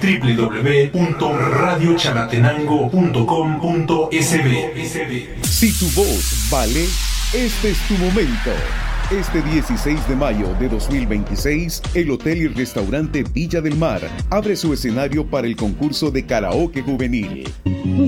www.radiochalatenango.com.sb. Si tu voz vale, este es tu momento. Este 16 de mayo de 2026, el Hotel y Restaurante Villa del Mar abre su escenario para el concurso de karaoke juvenil.